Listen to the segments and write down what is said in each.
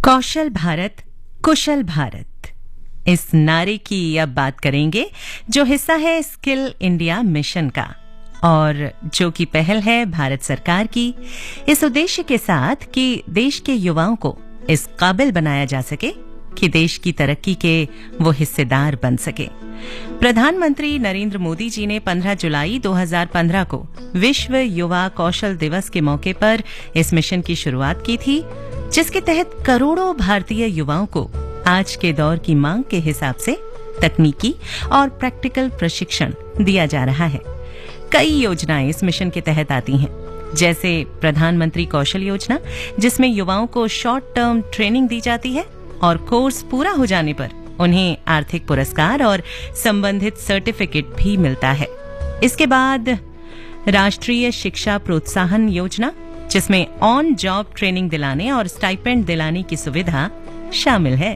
कौशल भारत कुशल भारत, इस नारे की अब बात करेंगे जो हिस्सा है स्किल इंडिया मिशन का और जो कि पहल है भारत सरकार की इस उद्देश्य के साथ कि देश के युवाओं को इस काबिल बनाया जा सके कि देश की तरक्की के वो हिस्सेदार बन सके। प्रधानमंत्री नरेंद्र मोदी जी ने 15 जुलाई 2015 को विश्व युवा कौशल दिवस के मौके पर इस मिशन की शुरुआत की थी, जिसके तहत करोड़ों भारतीय युवाओं को आज के दौर की मांग के हिसाब से तकनीकी और प्रैक्टिकल प्रशिक्षण दिया जा रहा है। कई योजनाएं इस मिशन के तहत आती हैं, जैसे प्रधानमंत्री कौशल योजना, जिसमें युवाओं को शॉर्ट टर्म ट्रेनिंग दी जाती है और कोर्स पूरा हो जाने पर उन्हें आर्थिक पुरस्कार और संबंधित सर्टिफिकेट भी मिलता है। इसके बाद राष्ट्रीय शिक्षा प्रोत्साहन योजना, जिसमें ऑन जॉब ट्रेनिंग दिलाने और स्टाइपेंड दिलाने की सुविधा शामिल है।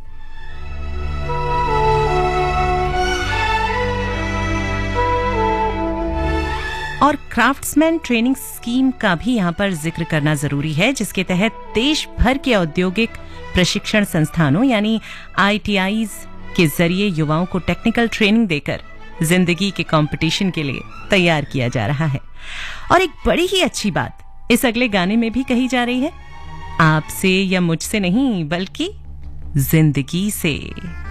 और क्राफ्ट्समैन ट्रेनिंग स्कीम का भी यहाँ पर जिक्र करना जरूरी है, जिसके तहत देश भर के औद्योगिक प्रशिक्षण संस्थानों यानी ITIs के जरिए युवाओं को टेक्निकल ट्रेनिंग देकर जिंदगी के कंपटीशन के लिए तैयार किया जा रहा है। और एक बड़ी ही अच्छी बात इस अगले गाने में भी कही जा रही है, आपसे या मुझसे नहीं बल्कि जिंदगी से।